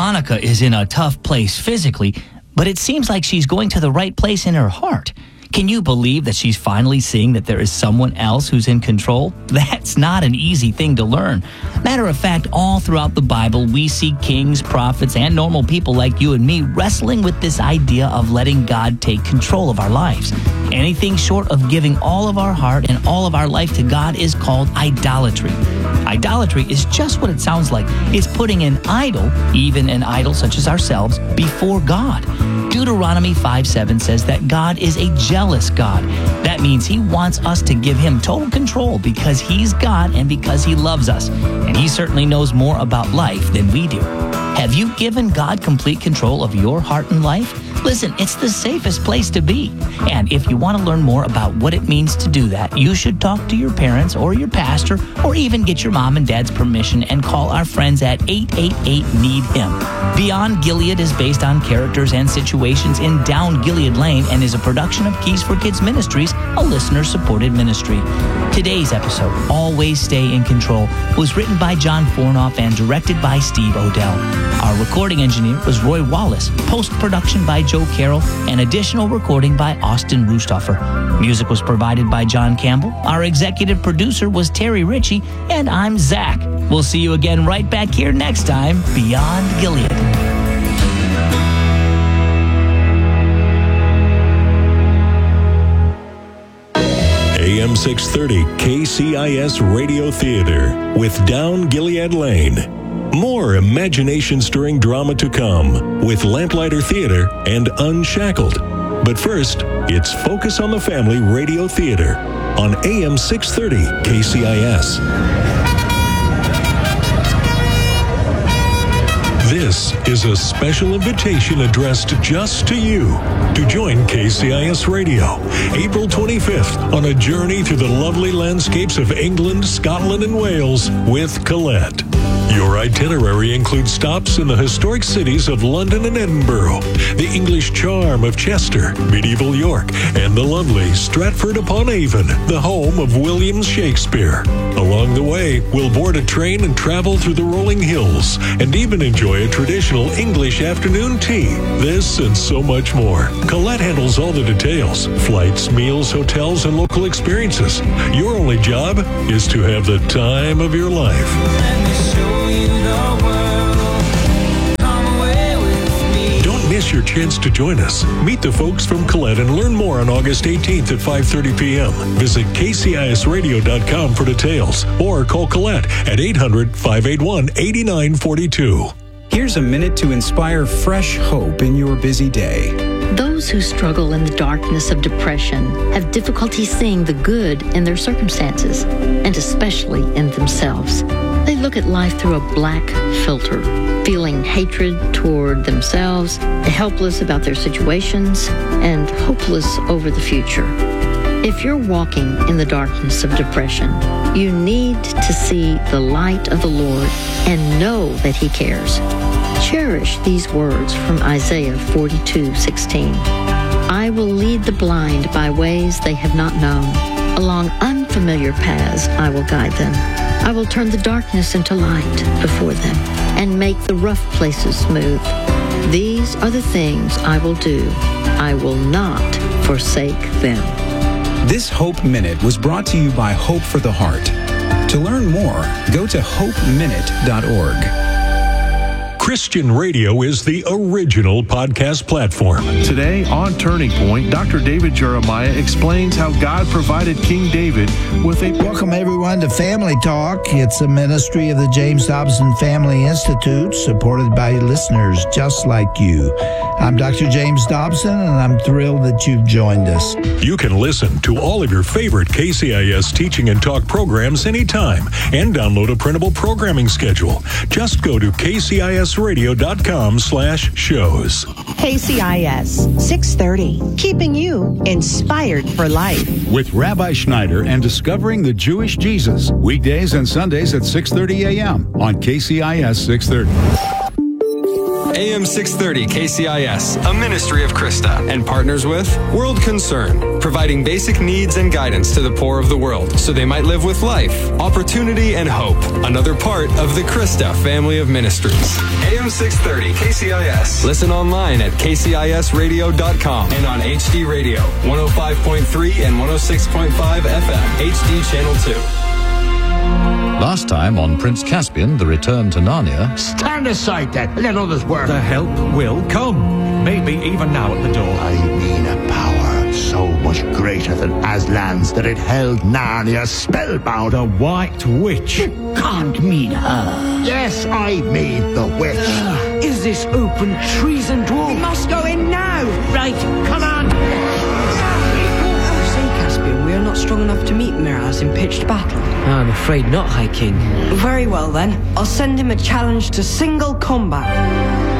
Monica is in a tough place physically, but it seems like she's going to the right place in her heart. Can you believe that she's finally seeing that there is someone else who's in control? That's not an easy thing to learn. Matter of fact, all throughout the Bible, we see kings, prophets, and normal people like you and me wrestling with this idea of letting God take control of our lives. Anything short of giving all of our heart and all of our life to God is called idolatry. Idolatry is just what it sounds like. It's putting an idol, even an idol such as ourselves, before God. Deuteronomy 5:7 says that God is a jealous God. That means He wants us to give Him total control because He's God and because He loves us. And He certainly knows more about life than we do. Have you given God complete control of your heart and life? Listen, it's the safest place to be. And if you want to learn more about what it means to do that, you should talk to your parents or your pastor or even get your mom and dad's permission and call our friends at 888-NEED-HIM. Beyond Gilead is based on characters and situations in Down Gilead Lane and is a production of Keys for Kids Ministries, a listener-supported ministry. Today's episode, Always Stay in Control, was written by John Fornoff and directed by Steve Odell. Our recording engineer was Roy Wallace, post-production by Joe Carroll, and additional recording by Austin Rustoffer. Music was provided by John Campbell. Our executive producer was Terry Ritchie, and I'm Zach. We'll see you again right back here next time, Beyond Gilead. AM 630 KCIS Radio Theater with Down Gilead Lane. More imagination-stirring drama to come with Lamplighter Theater and Unshackled. But first, it's Focus on the Family Radio Theater on AM 630 KCIS. This is a special invitation addressed just to you to join KCIS Radio April 25th on a journey through the lovely landscapes of England, Scotland, and Wales with Colette. Your itinerary includes stops in the historic cities of London and Edinburgh, the English charm of Chester, medieval York, and the lovely Stratford-upon-Avon, the home of William Shakespeare. Along the way, we'll board a train and travel through the rolling hills, and even enjoy a traditional English afternoon tea. This and so much more. Colette handles all the details: flights, meals, hotels, and local experiences. Your only job is to have the time of your life. Don't miss your chance to join us. Meet the folks from Colette and learn more on August 18th at 5:30 p.m. Visit kcisradio.com for details or call Colette at 800-581-8942. Here's a minute to inspire fresh hope in your busy day. Those who struggle in the darkness of depression have difficulty seeing the good in their circumstances, and especially in themselves. They look at life through a black filter, feeling hatred toward themselves, helpless about their situations, and hopeless over the future. If you're walking in the darkness of depression, you need to see the light of the Lord and know that He cares. Cherish these words from Isaiah 42:16. I will lead the blind by ways they have not known. Along unfamiliar paths I will guide them. I will turn the darkness into light before them and make the rough places smooth. These are the things I will do. I will not forsake them. This Hope Minute was brought to you by Hope for the Heart. To learn more, go to hopeminute.org. Christian radio is the original podcast platform. Today on Turning Point, Dr. David Jeremiah explains how God provided King David with a... Welcome everyone to Family Talk. It's a ministry of the James Dobson Family Institute, supported by listeners just like you. I'm Dr. James Dobson, and I'm thrilled that you've joined us. You can listen to all of your favorite KCIS teaching and talk programs anytime and download a printable programming schedule. Just go to kcisradio.com/shows. KCIS 630, keeping you inspired for life. With Rabbi Schneider and Discovering the Jewish Jesus, weekdays and Sundays at 6:30 a.m. on KCIS 630. AM 630 KCIS, a ministry of Krista, and partners with World Concern, providing basic needs and guidance to the poor of the world so they might live with life, opportunity, and hope. Another part of the Krista family of ministries. AM 630 KCIS. Listen online at kcisradio.com and on HD Radio, 105.3 and 106.5 FM, HD Channel 2. Last time on Prince Caspian, The Return to Narnia. Stand aside then, let others work. The help will come. Maybe even now at the door. I mean a power so much greater than Aslan's that it held Narnia spellbound. The White Witch. You can't mean her. Yes, I mean the witch. Is this open treason, dwarf? We must go in now. Right, come on. We are not strong enough to meet Miraz in pitched battle. I'm afraid not, High King. Very well then. I'll send him a challenge to single combat.